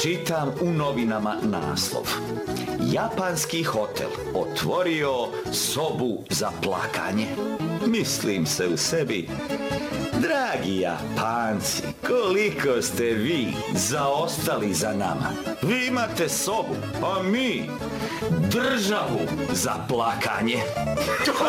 Čitam u novinama naslov. Japanski hotel otvorio sobu za plakanje. Mislim se u sebi, dragi Japanci, koliko ste vi zaostali za nama. Vi imate sobu, a mi državu za plakanje.